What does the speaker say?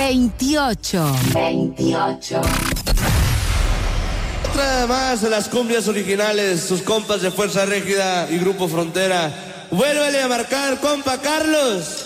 28. Otra más de las cumbias originales, sus compas de Fuerza Régida y Grupo Frontera. Vuélvele a marcar, compa Carlos.